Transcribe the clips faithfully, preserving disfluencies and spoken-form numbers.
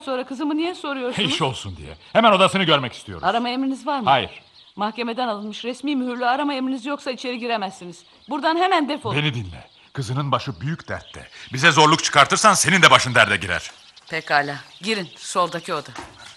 sonra kızımı niye soruyorsunuz? İş olsun diye. Hemen odasını görmek istiyoruz. Arama emriniz var mı? Hayır. Mahkemeden alınmış resmi mühürlü arama emriniz yoksa içeri giremezsiniz. Buradan hemen defolun. Beni dinle. Kızının başı büyük dertte. Bize zorluk çıkartırsan senin de başın derde girer. Pekala. Girin soldaki oda.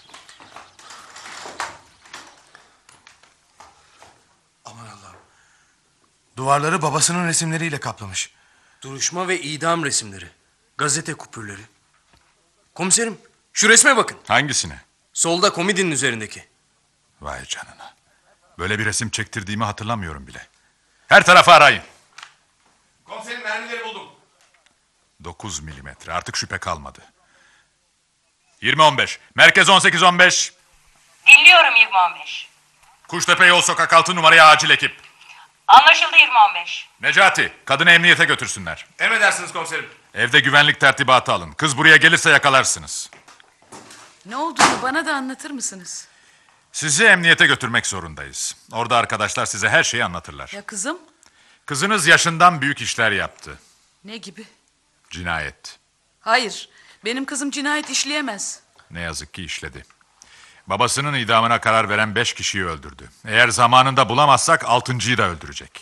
Aman Allah'ım. Duvarları babasının resimleriyle kaplamış. Duruşma ve idam resimleri. Gazete kupürleri. Komiserim, şu resme bakın. Hangisine? Solda komedinin üzerindeki. Vay canına. Böyle bir resim çektirdiğimi hatırlamıyorum bile. Her tarafı arayın. Komiserim, mermileri buldum. Dokuz milimetre. Artık şüphe kalmadı. Yirmi on beş. Merkez on sekiz on beş. Dinliyorum yirmi on beş. Kuştepe yol sokak altı numaraya acil ekip. Anlaşıldı yirmi on beş. Necati, kadını emniyete götürsünler. Emredersiniz komiserim. Evde güvenlik tertibatı alın. Kız buraya gelirse yakalarsınız. Ne olduğunu bana da anlatır mısınız? Sizi emniyete götürmek zorundayız. Orada arkadaşlar size her şeyi anlatırlar. Ya kızım? Kızınız yaşından büyük işler yaptı. Ne gibi? Cinayet. Hayır. Benim kızım cinayet işleyemez. Ne yazık ki işledi. Babasının idamına karar veren beş kişiyi öldürdü. Eğer zamanında bulamazsak altıncıyı da öldürecek.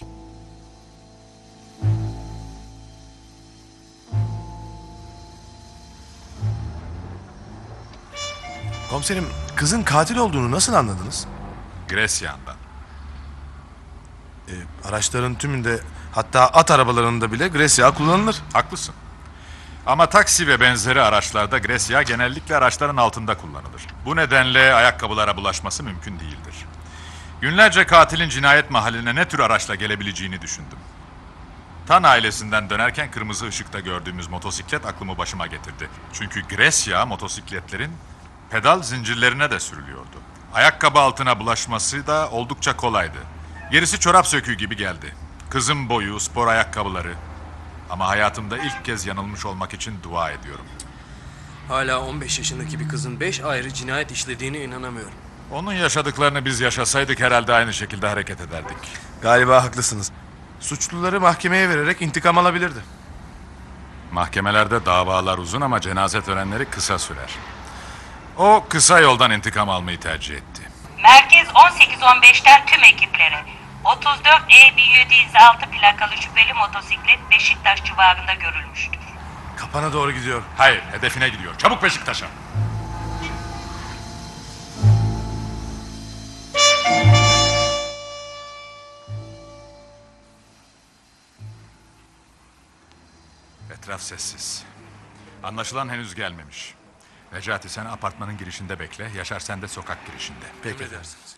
Komiserim, kızın katil olduğunu nasıl anladınız? Gresyan'dan. Ee, araçların tümünde, hatta at arabalarında bile Gresya kullanılır. Haklısın. Ama taksi ve benzeri araçlarda Gresya genellikle araçların altında kullanılır. Bu nedenle ayakkabılara bulaşması mümkün değildir. Günlerce katilin cinayet mahalline ne tür araçla gelebileceğini düşündüm. Tan ailesinden dönerken kırmızı ışıkta gördüğümüz motosiklet aklımı başıma getirdi. Çünkü Gresya motosikletlerin pedal zincirlerine de sürülüyordu. Ayakkabı altına bulaşması da oldukça kolaydı. Gerisi çorap söküğü gibi geldi. Kızın boyu, spor ayakkabıları. Ama hayatımda ilk kez yanılmış olmak için dua ediyorum. Hala on beş yaşındaki bir kızın beş ayrı cinayet işlediğine inanamıyorum. Onun yaşadıklarını biz yaşasaydık herhalde aynı şekilde hareket ederdik. Galiba haklısınız. Suçluları mahkemeye vererek intikam alabilirdi. Mahkemelerde davalar uzun ama cenaze törenleri kısa sürer. O kısa yoldan intikam almayı tercih etti. Merkez on sekiz on beşten tüm ekiplere. otuz dört E bin yedi yüz altı plakalı şüpheli motosiklet Beşiktaş civarında görülmüştür. Kapana doğru gidiyor. Hayır, hedefine gidiyor. Çabuk Beşiktaş'a. Etraf sessiz. Anlaşılan henüz gelmemiş. Necati sen apartmanın girişinde bekle. Yaşar sen de sokak girişinde. Peki. Emredersiniz.